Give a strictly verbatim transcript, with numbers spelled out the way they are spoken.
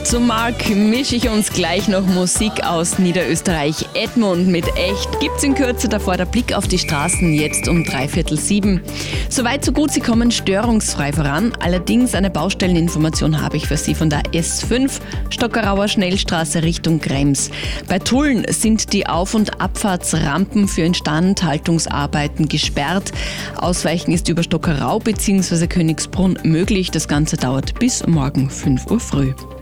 Zum Marc mische ich uns gleich noch Musik aus Niederösterreich. Edmund mit Echt gibt's in Kürze, davor der Blick auf die Straßen jetzt um dreiviertel sieben. Soweit so gut, Sie kommen störungsfrei voran. Allerdings eine Baustelleninformation habe ich für Sie von der S fünf, Stockerauer Schnellstraße Richtung Krems. Bei Tulln sind die Auf- und Abfahrtsrampen für Instandhaltungsarbeiten gesperrt. Ausweichen ist über Stockerau bzw. Königsbrunn möglich. Das Ganze dauert bis morgen fünf Uhr früh.